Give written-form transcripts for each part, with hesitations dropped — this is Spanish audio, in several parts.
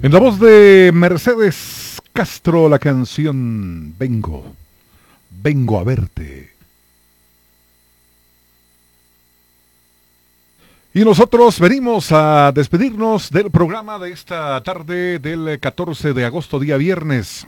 En la voz de Mercedes Castro, la canción Vengo a verte. Y nosotros venimos a despedirnos del programa de esta tarde del 14 de agosto, día viernes.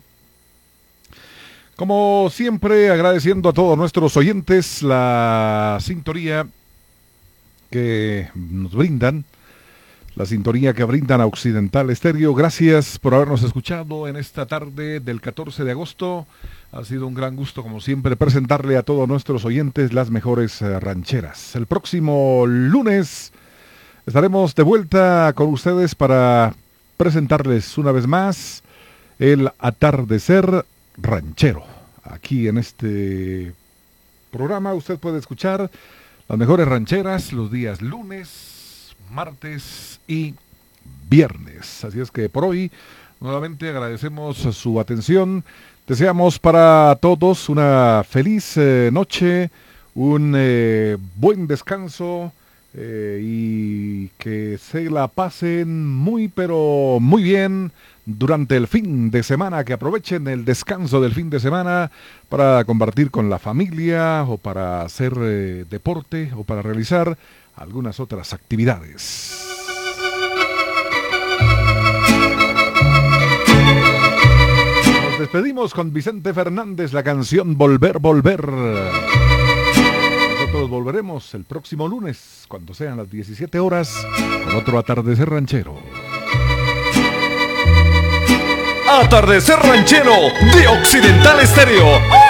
Como siempre, agradeciendo a todos nuestros oyentes la sintonía que nos brindan. La sintonía que brindan a Occidental Estéreo. Gracias por habernos escuchado en esta tarde del 14 de agosto. Ha sido un gran gusto, como siempre, presentarle a todos nuestros oyentes las mejores rancheras. El próximo lunes estaremos de vuelta con ustedes para presentarles una vez más el atardecer ranchero. Aquí en este programa usted puede escuchar las mejores rancheras los días lunes, martes y viernes. Así es que por hoy nuevamente agradecemos su atención. Deseamos para todos una feliz noche, un buen descanso y que se la pasen muy pero muy bien durante el fin de semana, que aprovechen el descanso del fin de semana para compartir con la familia o para hacer deporte o para realizar algunas otras actividades. Nos despedimos con Vicente Fernández, la canción Volver, Volver. Nosotros volveremos el próximo lunes, cuando sean las 17 horas, con otro atardecer ranchero. Atardecer ranchero de Occidental Estéreo.